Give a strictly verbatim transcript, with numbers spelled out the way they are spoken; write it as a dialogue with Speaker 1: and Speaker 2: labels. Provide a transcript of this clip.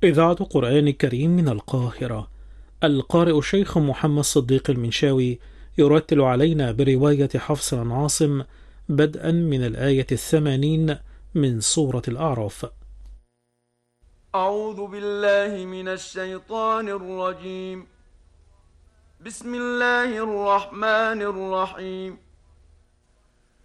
Speaker 1: إذاعة قرآن كريم من القاهرة. القارئ الشيخ محمد صديق المنشاوي يرتل علينا برواية حفص عن عاصم بدءا من الآية الثمانين من سورة الأعراف.
Speaker 2: أعوذ بالله من الشيطان الرجيم. بسم الله الرحمن الرحيم.